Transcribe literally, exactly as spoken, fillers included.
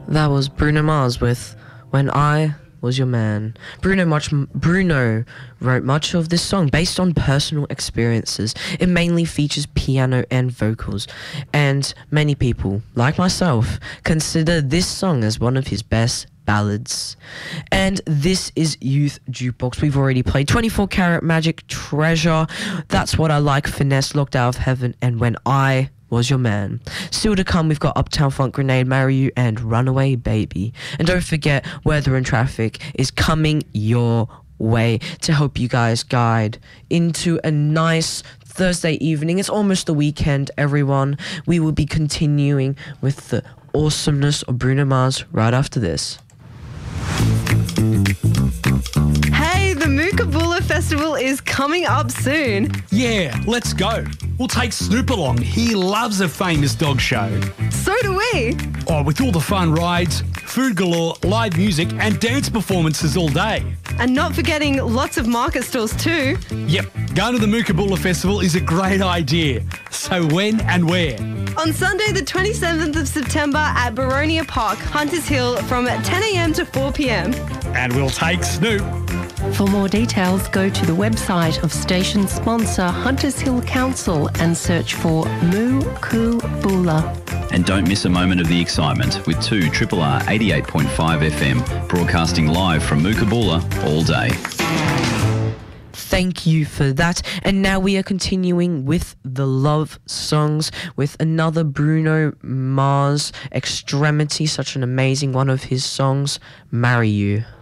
That was Bruno Mars with When I Was Your Man. Bruno much Bruno wrote much of this song based on personal experiences. It mainly features piano and vocals, and many people, like myself, consider this song as one of his best ballads. And this is Youth Jukebox. We've already played twenty-four Karat Magic, Treasure, That's What I Like, Finesse, Locked Out of Heaven, and When I Was Your Man. Still to come, we've got Uptown Funk, Grenade, Marry You, and Runaway Baby. And don't forget, Weather and Traffic is coming your way to help you guys guide into a nice Thursday evening. It's almost the weekend, everyone. We will be continuing with the awesomeness of Bruno Mars right after this. Hey, the Mookaboola Festival is coming up soon. Yeah, let's go. We'll take Snoop along. He loves a famous dog show. So do we. Oh, with all the fun rides, food galore, live music and dance performances all day. And not forgetting lots of market stalls too. Yep, going to the Mookaboola Festival is a great idea. So when and where? On Sunday the twenty-seventh of September at Baronia Park, Hunters Hill from ten a.m. to four p.m. And we'll take Snoop. For more details, go to the website of station sponsor Hunters Hill Council and search for Mookaboola. And don't miss a moment of the excitement with two Triple R eighty-eight point five F M broadcasting live from Mookaboola all day. Thank you for that. And now we are continuing with the love songs with another Bruno Mars, Extremity, such an amazing one of his songs, Marry You.